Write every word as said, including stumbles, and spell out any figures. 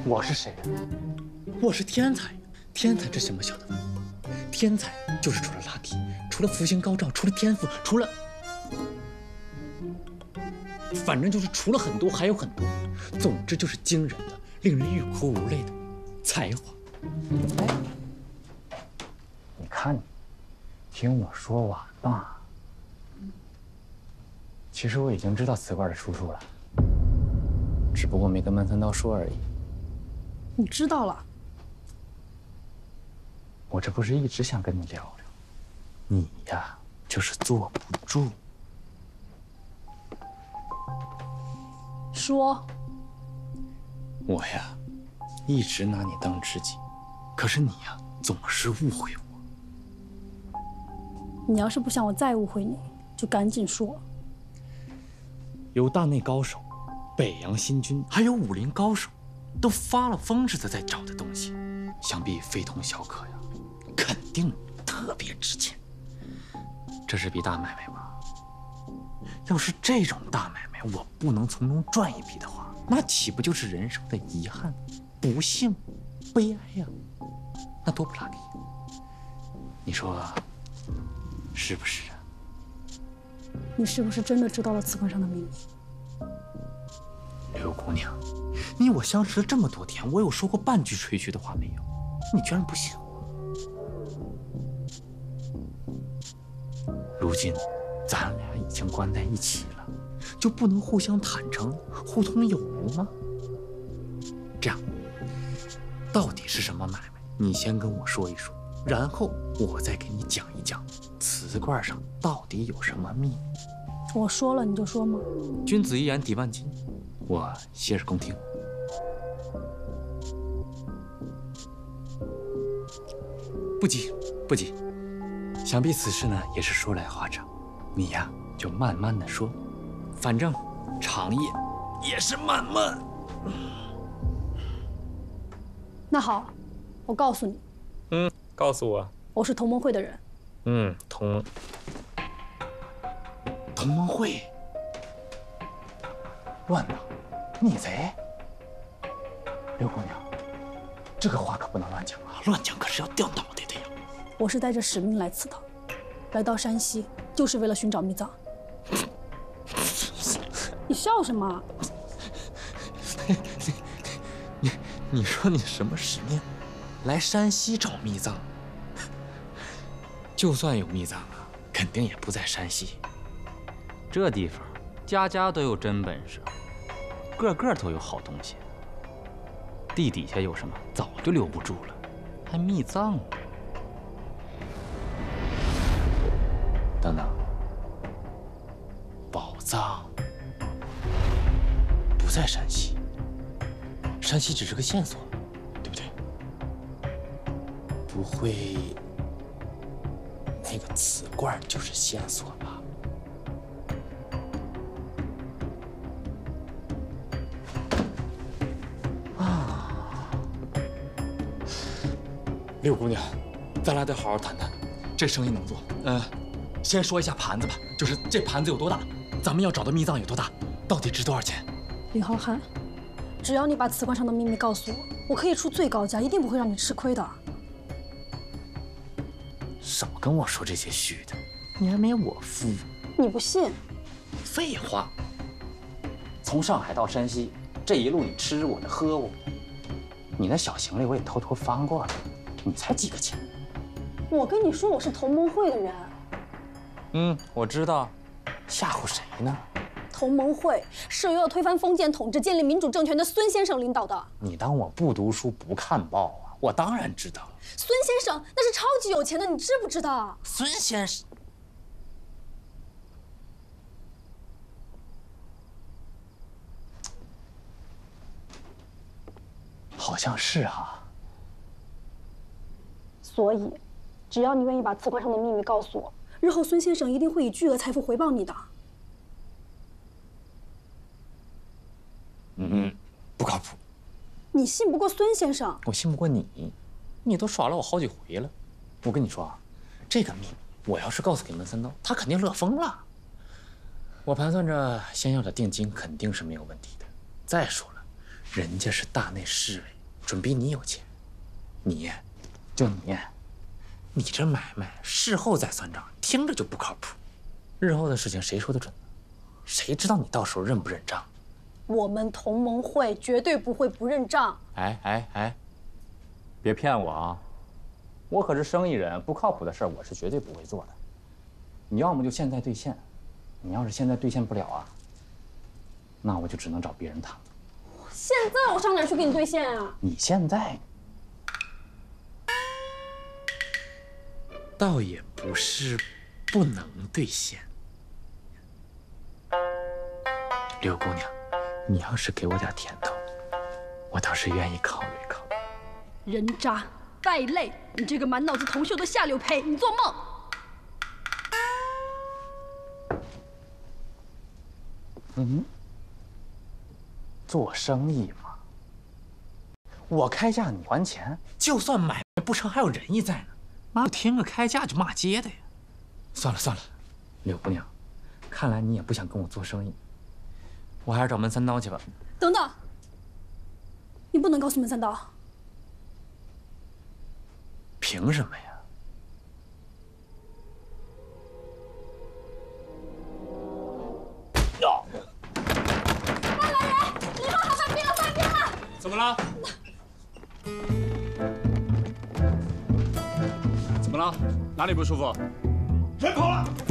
我是谁呀？我是天才，天才这什么晓得吗？天才就是除了 lucky， 除了福星高照，除了天赋，除了……反正就是除了很多还有很多，总之就是惊人的、令人欲哭无泪的才华。哎，你看你，听我说完吧。其实我已经知道瓷罐的出处了，只不过没跟曼三刀说而已。 你知道了？ 我这不是一直想跟你聊聊，你呀就是坐不住。 说。 我呀，一直拿你当知己，可是你呀总是误会我。 你要是不想我再误会你，就赶紧说。 有大内高手、北洋新军，还有武林高手，都发了疯似的在找的东西，想必非同小可呀，肯定特别值钱。这是笔大买卖吧？要是这种大买卖我不能从中赚一笔的话，那岂不就是人生的遗憾、不幸、悲哀呀？那多不拉给！你说是不是啊？ 你是不是真的知道了瓷罐上的秘密？ 刘姑娘，你我相识了这么多天，我有说过半句吹嘘的话没有？你居然不信我？如今咱俩已经关在一起了，就不能互相坦诚、互通有无吗？这样，到底是什么买卖？你先跟我说一说，然后我再给你讲一讲瓷罐上到底有什么秘密。 我说了你就说吗？ 君子一言抵万金，我洗耳恭听。不急不急，想必此事呢也是说来话长，你呀就慢慢的说，反正长夜也是漫漫。 那好，我告诉你。 嗯，告诉我。 我是同盟会的人。 嗯，同盟。同盟会？乱党？逆贼？刘姑娘，这个话可不能乱讲啊！乱讲可是要掉脑袋的呀！ 我是带着使命来此的，来到山西就是为了寻找秘藏。你笑什么？ 你你说你什么使命？来山西找秘藏？就算有秘藏啊，肯定也不在山西。 这地方家家都有真本事，个个都有好东西。地底下有什么，早就留不住了，还秘藏呢？ 等等，宝藏不在山西，山西只是个线索，对不对？不会那个瓷罐就是线索吧？六姑娘，咱俩得好好谈谈，这生意能做。嗯、呃，先说一下盘子吧，就是这盘子有多大，咱们要找的秘藏有多大，到底值多少钱？ 李浩瀚，只要你把瓷罐上的秘密告诉我，我可以出最高价，一定不会让你吃亏的。 少跟我说这些虚的，你还没我富。 你不信？ 废话。从上海到山西，这一路你吃我的，喝我的，你那小行李我也偷偷翻过了。你才几个钱？ 我跟你说，我是同盟会的人。 嗯，我知道。 吓唬谁呢？ 同盟会是由要推翻封建统治、建立民主政权的孙先生领导的。 你当我不读书不看报啊？我当然知道了。 孙先生那是超级有钱的，你知不知道？ 孙先生，好像是啊。 所以，只要你愿意把瓷罐上的秘密告诉我，日后孙先生一定会以巨额财富回报你的。 嗯，不靠谱。 你信不过孙先生， 我信不过你，你都耍了我好几回了。我跟你说啊，这个秘密我要是告诉给闷三刀，他肯定乐疯了。我盘算着先要的定金肯定是没有问题的。再说了，人家是大内侍卫， 准比你有钱。你，就你，你这买卖事后再算账，听着就不靠谱。日后的事情谁说的准呢？谁知道你到时候认不认账？ 我们同盟会绝对不会不认账。 哎哎哎，别骗我啊！我可是生意人，不靠谱的事儿我是绝对不会做的。你要么就现在兑现，你要是现在兑现不了啊，那我就只能找别人谈了。 现在我上哪去给你兑现啊？ 你现在倒也不是不能兑现。刘姑娘，你要是给我点甜头，我倒是愿意考虑考虑。 人渣败类，你这个满脑子铜锈的下流胚，你做梦！ 嗯，做生意嘛，我开价你还钱，就算买卖不成还有仁义在呢。妈，听个开价就骂街的呀！算了算了，柳姑娘，看来你也不想跟我做生意，我还是找门三刀去吧。 等等，你不能告诉门三刀。 凭什么呀？ 怎么了？怎么了？哪里不舒服？ 人跑了！